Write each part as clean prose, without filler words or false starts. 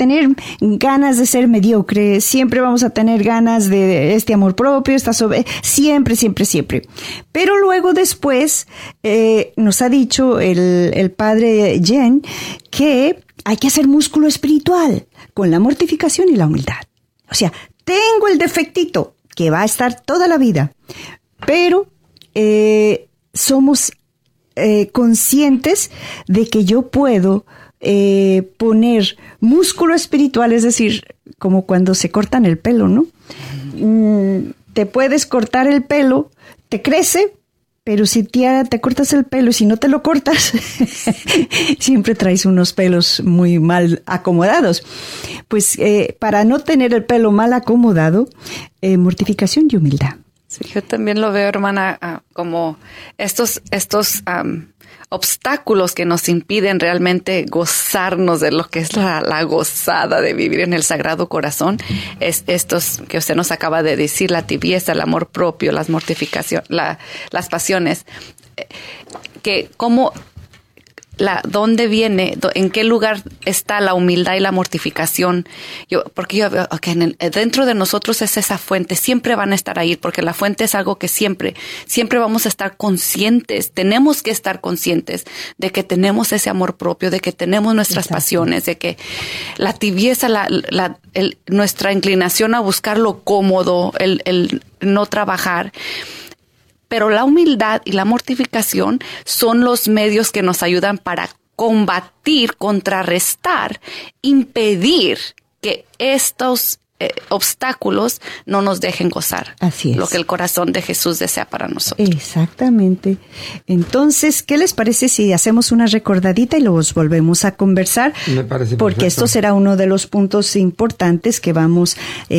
tener ganas de ser mediocre, siempre vamos a tener ganas de este amor propio, siempre. Pero luego después nos ha dicho el padre Jen que hay que hacer músculo espiritual con la mortificación y la humildad. O sea, tengo el defectito que va a estar toda la vida, pero somos conscientes de que yo puedo poner músculo espiritual, es decir, como cuando se cortan el pelo, ¿no? Te puedes cortar el pelo, te crece, pero si te cortas el pelo y si no te lo cortas, siempre traes unos pelos muy mal acomodados. Pues para no tener el pelo mal acomodado, mortificación y humildad. Sí, yo también lo veo, hermana, como estos obstáculos que nos impiden realmente gozarnos de lo que es la gozada de vivir en el Sagrado Corazón, es estos que usted nos acaba de decir, la tibieza, el amor propio, las mortificaciones, las pasiones, que cómo... ¿Dónde viene? ¿En qué lugar está la humildad y la mortificación? Porque yo veo que dentro de nosotros es esa fuente, siempre van a estar ahí, porque la fuente es algo que siempre vamos a estar conscientes, tenemos que estar conscientes de que tenemos ese amor propio, de que tenemos nuestras pasiones, de que la tibieza, nuestra inclinación a buscar lo cómodo, el no trabajar. Pero la humildad y la mortificación son los medios que nos ayudan para combatir, contrarrestar, impedir que estos obstáculos no nos dejen gozar. Así es. Lo que el corazón de Jesús desea para nosotros. Exactamente. Entonces, ¿qué les parece si hacemos una recordadita y los volvemos a conversar? Me parece porque perfecto. Esto será uno de los puntos importantes que vamos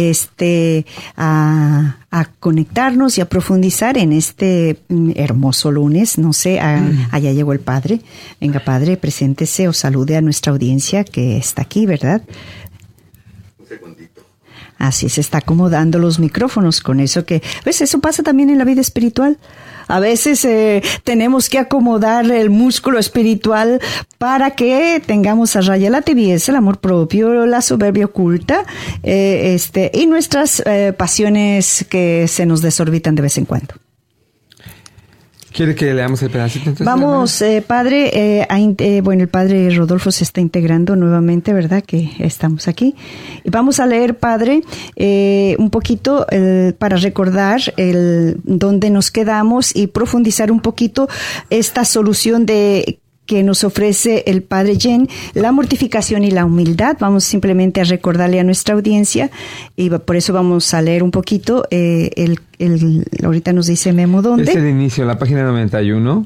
a conectarnos y a profundizar en este hermoso lunes. No sé, allá llegó el Padre. Venga, Padre, preséntese o salude a nuestra audiencia que está aquí, ¿verdad? Un segundito. Así se está acomodando los micrófonos con eso que, ¿ves? Eso pasa también en la vida espiritual. A veces tenemos que acomodar el músculo espiritual para que tengamos a raya la tibieza, el amor propio, la soberbia oculta, y nuestras pasiones que se nos desorbitan de vez en cuando. ¿Quiere que leamos el pedacito entonces? Vamos, Padre, el Padre Rodolfo se está integrando nuevamente, ¿verdad? Que estamos aquí. Y vamos a leer, Padre, un poquito para recordar dónde nos quedamos y profundizar un poquito esta solución que nos ofrece el Padre Jen, la mortificación y la humildad. Vamos simplemente a recordarle a nuestra audiencia y por eso vamos a leer un poquito. Ahorita nos dice Memo dónde. Es el inicio, la página 91,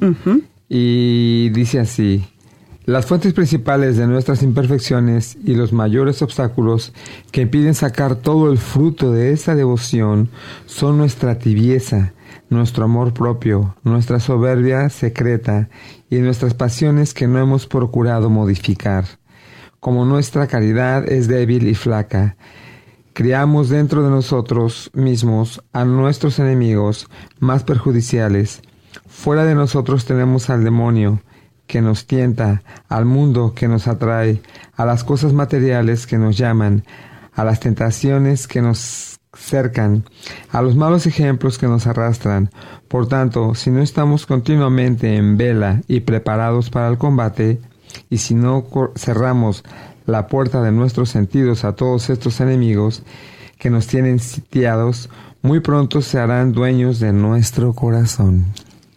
y dice así: las fuentes principales de nuestras imperfecciones y los mayores obstáculos que impiden sacar todo el fruto de esta devoción son nuestra tibieza, nuestro amor propio, nuestra soberbia secreta y nuestras pasiones que no hemos procurado modificar. Como nuestra caridad es débil y flaca, criamos dentro de nosotros mismos a nuestros enemigos más perjudiciales. Fuera de nosotros tenemos al demonio que nos tienta, al mundo que nos atrae, a las cosas materiales que nos llaman, a las tentaciones que nos cercan, a los malos ejemplos que nos arrastran. Por tanto, si no estamos continuamente en vela y preparados para el combate, y si no cerramos la puerta de nuestros sentidos a todos estos enemigos que nos tienen sitiados, muy pronto se harán dueños de nuestro corazón.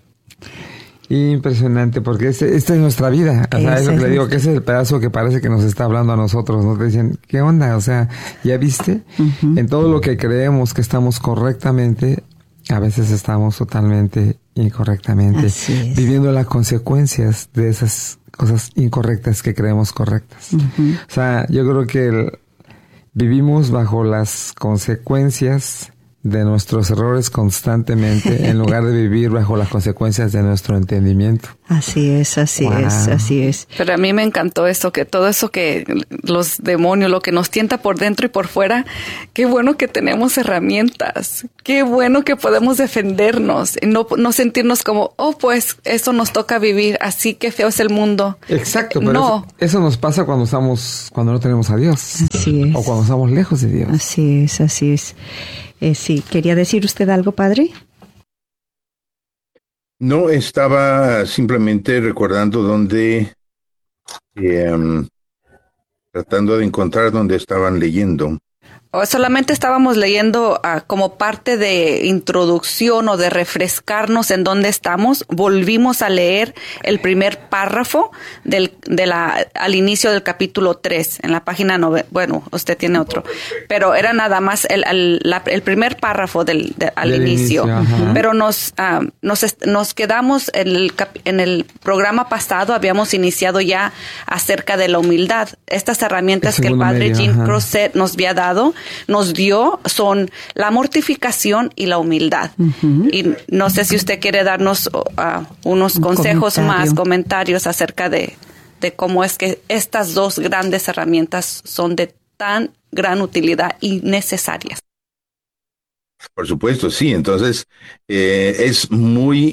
Impresionante, porque esta es nuestra vida. O sea, es lo que le digo, que ese es el pedazo que parece que nos está hablando a nosotros. Nos dicen, ¿qué onda? O sea, ¿ya viste? En todo lo que creemos que estamos correctamente, a veces estamos totalmente incorrectamente, viviendo las consecuencias de esas cosas incorrectas que creemos correctas. O sea, yo creo que vivimos bajo las consecuencias de nuestros errores constantemente en lugar de vivir bajo las consecuencias de nuestro entendimiento. Así es, así es. Pero a mí me encantó eso, que todo eso que los demonios, lo que nos tienta por dentro y por fuera, qué bueno que tenemos herramientas, qué bueno que podemos defendernos, y no sentirnos como, pues eso nos toca vivir, así que feo es el mundo. Exacto, pero eso nos pasa cuando no tenemos a Dios. Así es. O cuando estamos lejos de Dios. Así es. Sí, ¿quería decir usted algo, padre? No, estaba simplemente recordando tratando de encontrar dónde estaban leyendo. O solamente estábamos leyendo como parte de introducción o de refrescarnos en dónde estamos. Volvimos a leer el primer párrafo al inicio del capítulo 3, en la página 9. Bueno, usted tiene otro. Pero era nada más el primer párrafo al inicio. Pero nos quedamos en el programa pasado, habíamos iniciado ya acerca de la humildad. Estas herramientas que el padre Jim Crosset nos había dado, nos dio, son la mortificación y la humildad. Y no sé si usted quiere darnos unos consejos más, comentarios acerca de cómo es que estas dos grandes herramientas son de tan gran utilidad y necesarias. Por supuesto, sí. Entonces, es muy...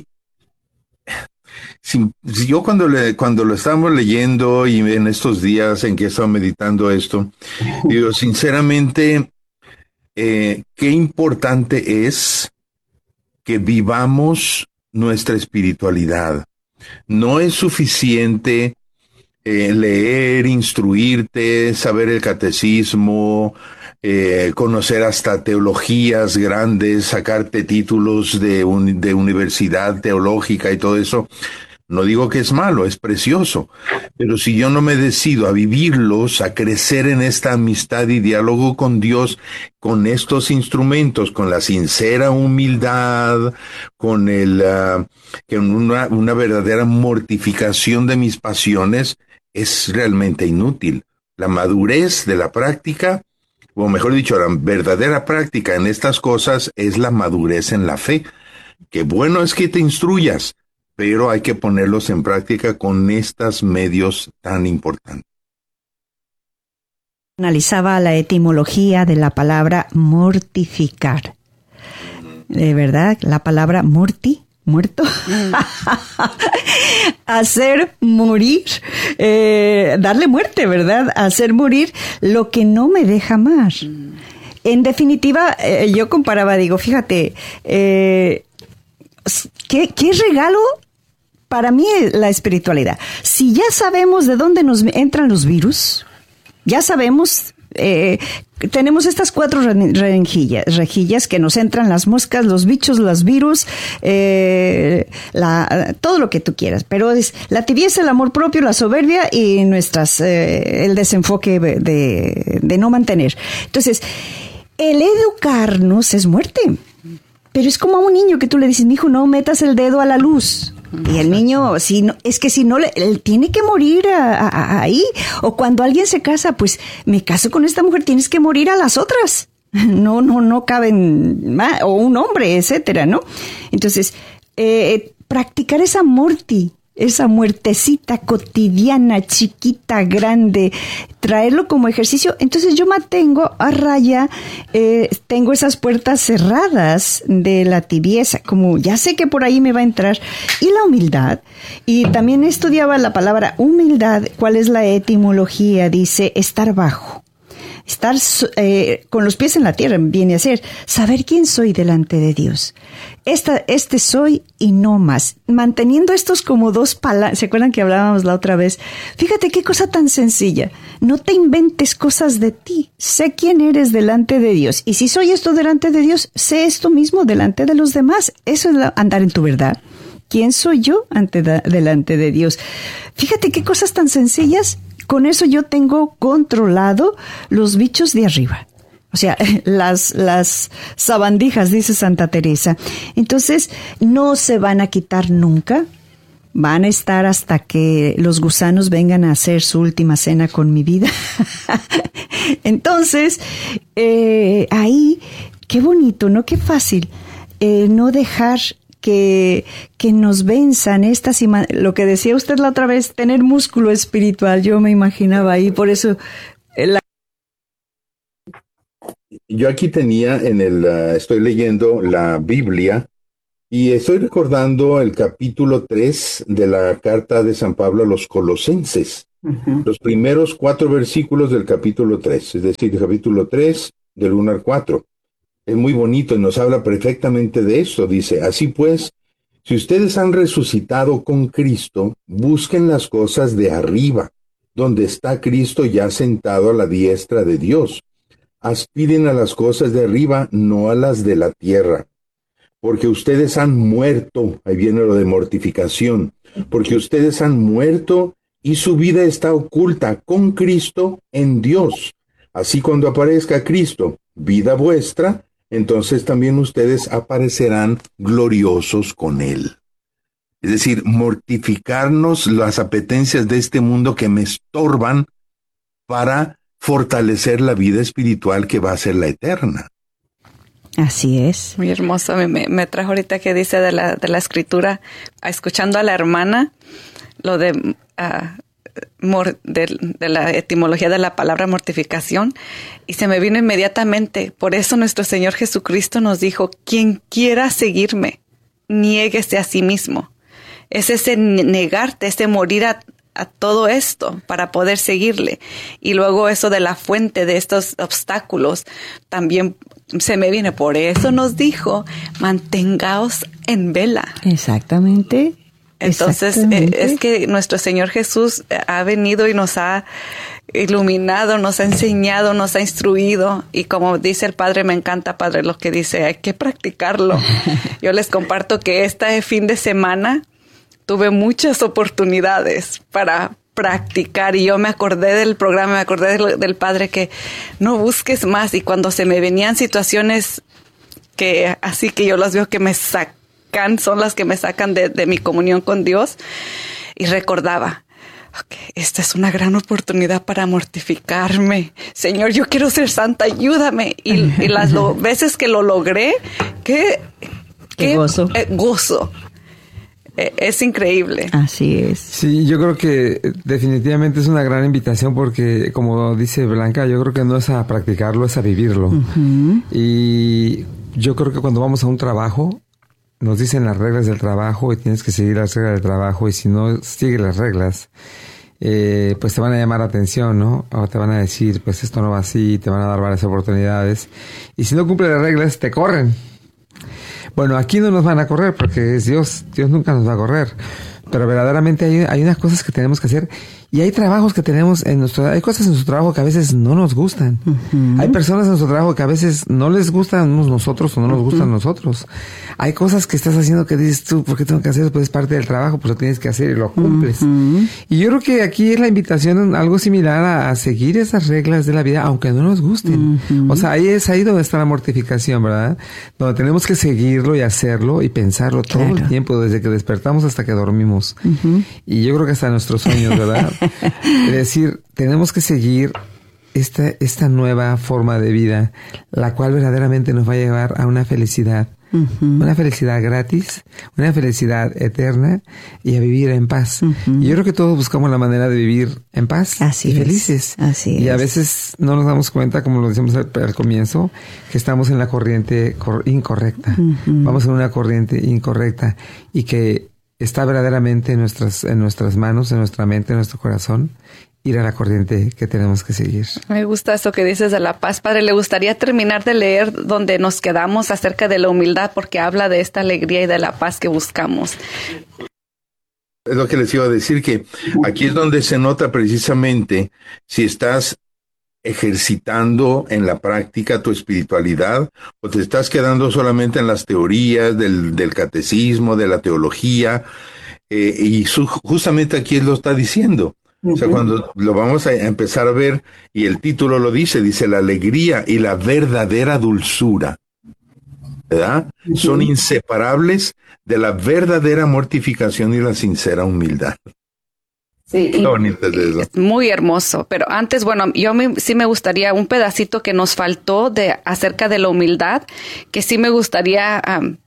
yo cuando lo estábamos leyendo y en estos días en que he estado meditando esto, digo, sinceramente, qué importante es que vivamos nuestra espiritualidad. No es suficiente leer, instruirte, saber el catecismo, conocer hasta teologías grandes, sacarte títulos de universidad teológica y todo eso. No digo que es malo, es precioso, pero si yo no me decido a vivirlos, a crecer en esta amistad y diálogo con Dios, con estos instrumentos, con la sincera humildad, con una verdadera mortificación de mis pasiones, es realmente inútil. La madurez de la práctica, o mejor dicho, la verdadera práctica en estas cosas es la madurez en la fe. Qué bueno es que te instruyas, pero hay que ponerlos en práctica con estos medios tan importantes. Analizaba la etimología de la palabra mortificar. De verdad, la palabra muerto, hacer morir, darle muerte, ¿verdad? Hacer morir lo que no me deja amar. En definitiva, yo comparaba, digo, fíjate, ¿qué regalo para mí la espiritualidad? Si ya sabemos de dónde nos entran los virus, ya sabemos, tenemos estas 4 rejillas que nos entran las moscas, los bichos, los virus, todo lo que tú quieras, pero es la tibieza, el amor propio, la soberbia y el desenfoque de no mantener. Entonces, el educarnos es muerte. Pero es como a un niño que tú le dices, mijo, no metas el dedo a la luz. Y el niño, si no, él tiene que morir ahí. O cuando alguien se casa, pues me caso con esta mujer, tienes que morir a las otras. No caben más, o un hombre, etcétera, ¿no? Entonces, practicar esa muertecita cotidiana, chiquita, grande, traerlo como ejercicio. Entonces yo mantengo a raya, tengo esas puertas cerradas de la tibieza, como ya sé que por ahí me va a entrar, y la humildad. Y también estudiaba la palabra humildad, cuál es la etimología, dice estar bajo. Estar con los pies en la tierra viene a ser saber quién soy delante de Dios. Este soy y no más. Manteniendo estos como dos palabras. ¿Se acuerdan que hablábamos la otra vez? Fíjate qué cosa tan sencilla. No te inventes cosas de ti. Sé quién eres delante de Dios. Y si soy esto delante de Dios, sé esto mismo delante de los demás. Eso es andar en tu verdad. ¿Quién soy yo delante de Dios? Fíjate qué cosas tan sencillas. Con eso yo tengo controlado los bichos de arriba. O sea, las sabandijas, dice Santa Teresa. Entonces, no se van a quitar nunca. Van a estar hasta que los gusanos vengan a hacer su última cena con mi vida. Entonces, ahí, qué bonito, ¿no? Qué fácil no dejar que nos venzan lo que decía usted la otra vez, tener músculo espiritual. Yo me imaginaba ahí, por eso... Yo aquí tenía estoy leyendo la Biblia y estoy recordando el capítulo 3 de la carta de San Pablo a los Colosenses. Los primeros 4 versículos del capítulo 3, es decir, el capítulo 3 del 1 al 4. Es muy bonito y nos habla perfectamente de esto. Dice, así pues, si ustedes han resucitado con Cristo, busquen las cosas de arriba, donde está Cristo ya sentado a la diestra de Dios. Aspiren a las cosas de arriba, no a las de la tierra. Porque ustedes han muerto, ahí viene lo de mortificación, porque ustedes han muerto y su vida está oculta con Cristo en Dios. Así cuando aparezca Cristo, vida vuestra, entonces también ustedes aparecerán gloriosos con Él. Es decir, mortificarnos las apetencias de este mundo que me estorban para fortalecer la vida espiritual que va a ser la eterna. Así es. Muy hermoso. Me trajo ahorita que dice de la escritura, escuchando a la hermana, lo de la etimología de la palabra mortificación, y se me vino inmediatamente. Por eso nuestro Señor Jesucristo nos dijo, quien quiera seguirme, niéguese a sí mismo. Es ese negarte, ese morir a todo esto para poder seguirle. Y luego eso de la fuente de estos obstáculos también se me viene. Por eso nos dijo, mantengaos en vela. Exactamente. Entonces, es que nuestro Señor Jesús ha venido y nos ha iluminado, nos ha enseñado, nos ha instruido. Y como dice el Padre, me encanta, Padre, lo que dice, hay que practicarlo. Yo les comparto que este fin de semana tuve muchas oportunidades para practicar y yo me acordé del programa, me acordé del Padre que no busques más, y cuando se me venían situaciones que así que yo las veo que me sacan, son las que me sacan de mi comunión con Dios, y recordaba, okay, esta es una gran oportunidad para mortificarme. Señor, yo quiero ser santa, ayúdame. Y las veces que lo logré, qué gozo. Gozo. Es increíble. Así es. Sí, yo creo que definitivamente es una gran invitación porque, como dice Blanca, yo creo que no es a practicarlo, es a vivirlo. Uh-huh. Y yo creo que cuando vamos a un trabajo, nos dicen las reglas del trabajo y tienes que seguir las reglas del trabajo, y si no sigues las reglas, pues te van a llamar la atención, ¿no? O te van a decir, pues esto no va así, te van a dar varias oportunidades. Y si no cumples las reglas, te corren. Bueno, aquí no nos van a correr porque es Dios. Dios nunca nos va a correr. Pero verdaderamente hay unas cosas que tenemos que hacer, y hay trabajos que tenemos hay cosas en nuestro trabajo que a veces no nos gustan. Uh-huh. Hay personas en nuestro trabajo que a veces no les gustan nosotros o no nos gustan nosotros. Hay cosas que estás haciendo que dices tú, ¿por qué tengo que hacer? Pues es parte del trabajo, pues lo tienes que hacer y lo cumples. Uh-huh. Y yo creo que aquí es la invitación algo similar a seguir esas reglas de la vida, aunque no nos gusten. Uh-huh. O sea, ahí es ahí donde está la mortificación, ¿verdad? Donde tenemos que seguirlo y hacerlo y pensarlo todo el tiempo, desde que despertamos hasta que dormimos. Uh-huh. Y yo creo que hasta nuestros sueños, ¿verdad? Es decir, tenemos que seguir esta nueva forma de vida, la cual verdaderamente nos va a llevar a una felicidad. Uh-huh. Una felicidad gratis, una felicidad eterna, y a vivir en paz. Uh-huh. Y yo creo que todos buscamos la manera de vivir en paz y felices. Así y a veces no nos damos cuenta, como lo decíamos al comienzo, que estamos en la corriente incorrecta. Uh-huh. Vamos en una corriente incorrecta, y que está verdaderamente en nuestras manos, en nuestra mente, en nuestro corazón, ir a la corriente que tenemos que seguir. Me gusta eso que dices de la paz, Padre. Le gustaría terminar de leer donde nos quedamos acerca de la humildad, porque habla de esta alegría y de la paz que buscamos. Es lo que les iba a decir, que aquí es donde se nota precisamente si estás ejercitando en la práctica tu espiritualidad, o te estás quedando solamente en las teorías del catecismo, de la teología, justamente aquí lo está diciendo. O sea, cuando lo vamos a empezar a ver, y el título lo dice la alegría y la verdadera dulzura, ¿verdad? Uh-huh. Son inseparables de la verdadera mortificación y la sincera humildad. Sí, qué bonito es eso. Es muy hermoso. Pero antes, bueno, sí me gustaría un pedacito que nos faltó acerca de la humildad, que sí me gustaría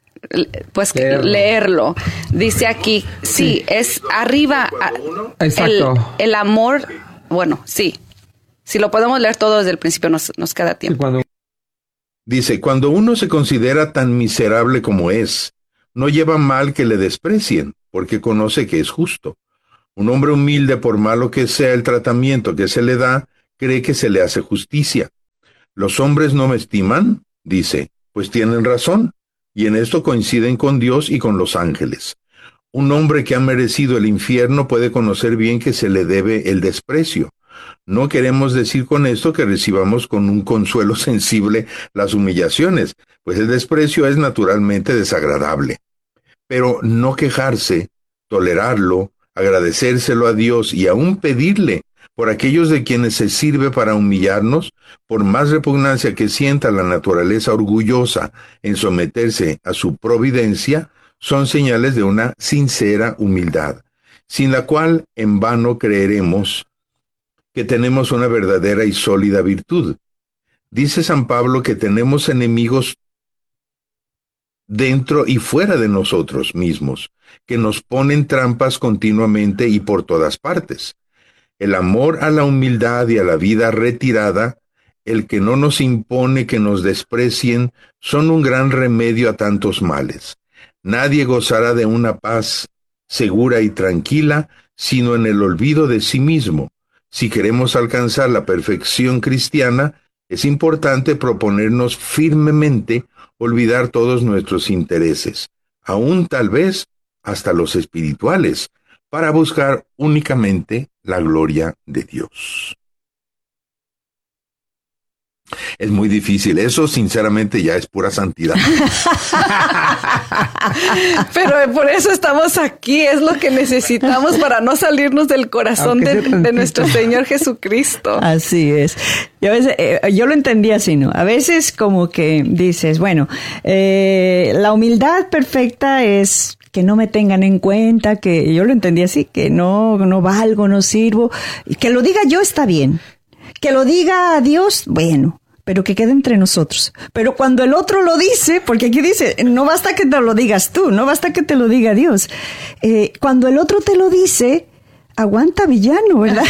leerlo. Dice aquí, sí, es arriba. Exacto. El amor, bueno, sí. Si lo podemos leer todo desde el principio, nos queda tiempo. Dice, cuando uno se considera tan miserable como es, no lleva mal que le desprecien, porque conoce que es justo. Un hombre humilde, por malo que sea el tratamiento que se le da, cree que se le hace justicia. Los hombres no me estiman, dice, pues tienen razón, y en esto coinciden con Dios y con los ángeles. Un hombre que ha merecido el infierno puede conocer bien que se le debe el desprecio. No queremos decir con esto que recibamos con un consuelo sensible las humillaciones, pues el desprecio es naturalmente desagradable. Pero no quejarse, tolerarlo, agradecérselo a Dios y aún pedirle por aquellos de quienes se sirve para humillarnos, por más repugnancia que sienta la naturaleza orgullosa en someterse a su providencia, son señales de una sincera humildad, sin la cual en vano creeremos que tenemos una verdadera y sólida virtud. Dice San Pablo que tenemos enemigos dentro y fuera de nosotros mismos, que nos ponen trampas continuamente y por todas partes. El amor a la humildad y a la vida retirada, el que no nos impone que nos desprecien, son un gran remedio a tantos males. Nadie gozará de una paz segura y tranquila, sino en el olvido de sí mismo. Si queremos alcanzar la perfección cristiana, es importante proponernos firmemente olvidar todos nuestros intereses, aún tal vez hasta los espirituales, para buscar únicamente la gloria de Dios. Es muy difícil, eso sinceramente ya es pura santidad. Pero por eso estamos aquí, es lo que necesitamos para no salirnos del corazón de nuestro Señor Jesucristo. Así es. Yo lo entendí así, ¿no? A veces como que dices, bueno, la humildad perfecta es que no me tengan en cuenta, que yo lo entendí así, que no valgo, no sirvo, y que lo diga yo está bien. Que lo diga Dios, bueno, pero que quede entre nosotros. Pero cuando el otro lo dice, porque aquí dice, no basta que te lo digas tú, no basta que te lo diga Dios. Cuando el otro te lo dice, aguanta, villano, ¿verdad?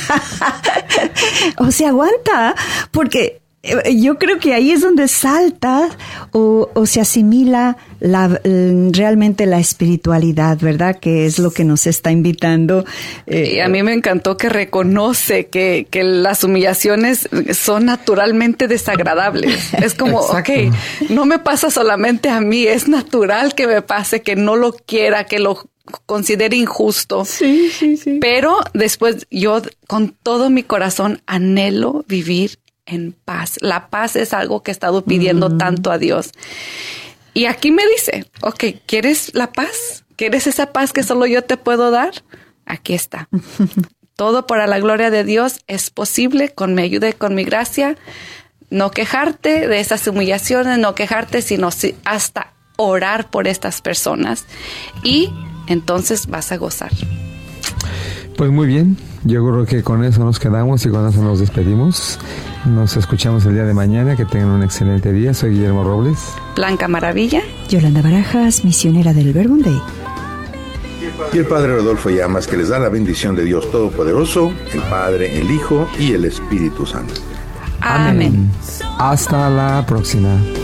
O sea, aguanta, porque yo creo que ahí es donde salta o se asimila realmente la espiritualidad, ¿verdad? Que es lo que nos está invitando. Y a mí me encantó que reconoce que las humillaciones son naturalmente desagradables. Es como, ok, no me pasa solamente a mí, es natural que me pase, que no lo quiera, que lo considere injusto. Sí. Pero después yo con todo mi corazón anhelo vivir en paz. La paz es algo que he estado pidiendo tanto a Dios. Y aquí me dice, ok, ¿quieres la paz? ¿Quieres esa paz que solo yo te puedo dar? Aquí está. Todo para la gloria de Dios es posible con mi ayuda y con mi gracia. No quejarte de esas humillaciones, no quejarte, sino hasta orar por estas personas. Y entonces vas a gozar. Pues muy bien, yo creo que con eso nos quedamos y con eso nos despedimos. Nos escuchamos el día de mañana, que tengan un excelente día. Soy Guillermo Robles. Blanca Maravilla. Yolanda Barajas, misionera del Verbum Dei. Y el Padre Rodolfo Llamas, que les da la bendición de Dios Todopoderoso, el Padre, el Hijo y el Espíritu Santo. Amén. Hasta la próxima.